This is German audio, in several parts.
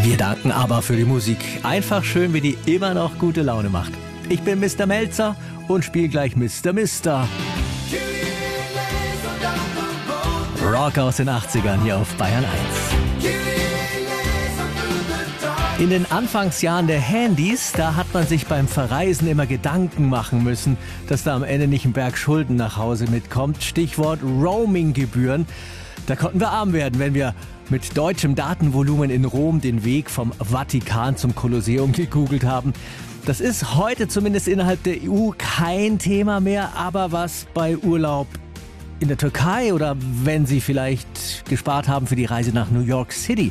Wir danken aber für die Musik. Einfach schön, wie die immer noch gute Laune macht. Ich bin Mr. Melzer und spiele gleich Mr. Mister. Rock aus den 80ern hier auf Bayern 1. In den Anfangsjahren der Handys, da hat man sich beim Verreisen immer Gedanken machen müssen, dass da am Ende nicht ein Berg Schulden nach Hause mitkommt. Stichwort Roaming-Gebühren. Da konnten wir arm werden, wenn wir mit deutschem Datenvolumen in Rom den Weg vom Vatikan zum Kolosseum gegoogelt haben. Das ist heute zumindest innerhalb der EU kein Thema mehr, aber was bei Urlaub in der Türkei oder wenn Sie vielleicht gespart haben für die Reise nach New York City,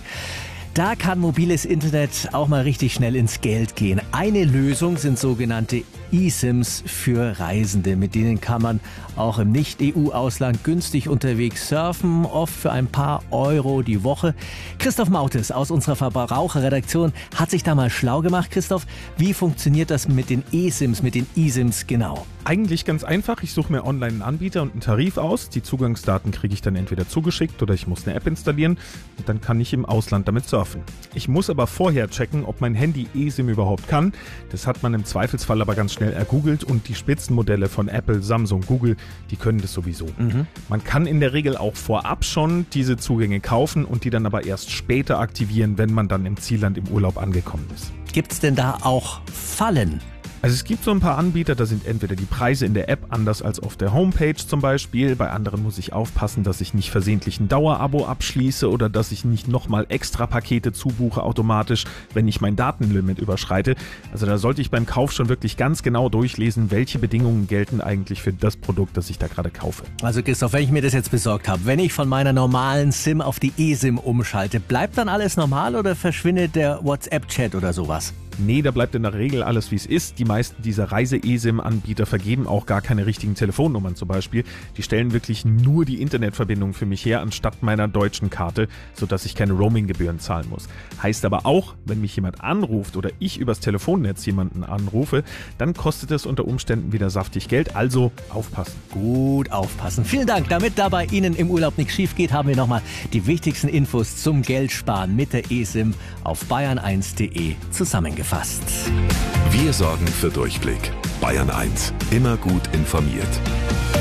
da kann mobiles Internet auch mal richtig schnell ins Geld gehen. Eine Lösung sind sogenannte eSIMs für Reisende. Mit denen kann man auch im Nicht-EU-Ausland günstig unterwegs surfen, oft für ein paar Euro die Woche. Christoph Mautes aus unserer Verbraucherredaktion hat sich da mal schlau gemacht. Christoph, wie funktioniert das mit den eSIMs, mit den eSIMs genau? Eigentlich ganz einfach. Ich suche mir online einen Anbieter und einen Tarif aus. Die Zugangsdaten kriege ich dann entweder zugeschickt oder ich muss eine App installieren und dann kann ich im Ausland damit surfen. Ich muss aber vorher checken, ob mein Handy eSIM überhaupt kann. Das hat man im Zweifelsfall aber ganz schnell ergoogelt und die Spitzenmodelle von Apple, Samsung, Google, die können das sowieso. Man kann in der Regel auch vorab schon diese Zugänge kaufen und die dann aber erst später aktivieren, wenn man dann im Zielland im Urlaub angekommen ist. Gibt's denn da auch Fallen? Also es gibt so ein paar Anbieter, da sind entweder die Preise in der App anders als auf der Homepage zum Beispiel. Bei anderen muss ich aufpassen, dass ich nicht versehentlich ein Dauerabo abschließe oder dass ich nicht nochmal extra Pakete zubuche automatisch, wenn ich mein Datenlimit überschreite. Also da sollte ich beim Kauf schon wirklich ganz genau durchlesen, welche Bedingungen gelten eigentlich für das Produkt, das ich da gerade kaufe. Also Christoph, wenn ich mir das jetzt besorgt habe, wenn ich von meiner normalen SIM auf die eSIM umschalte, bleibt dann alles normal oder verschwindet der WhatsApp-Chat oder sowas? Nee, da bleibt in der Regel alles, wie es ist. Die meisten dieser Reise-eSIM-Anbieter vergeben auch gar keine richtigen Telefonnummern zum Beispiel. Die stellen wirklich nur die Internetverbindung für mich her, anstatt meiner deutschen Karte, sodass ich keine Roaming-Gebühren zahlen muss. Heißt aber auch, wenn mich jemand anruft oder ich übers Telefonnetz jemanden anrufe, dann kostet es unter Umständen wieder saftig Geld, also aufpassen. Gut aufpassen. Vielen Dank. Damit da bei Ihnen im Urlaub nichts schief geht, haben wir nochmal die wichtigsten Infos zum Geldsparen mit der eSIM auf bayern1.de zusammengefasst. Wir sorgen für Durchblick. Bayern 1, immer gut informiert.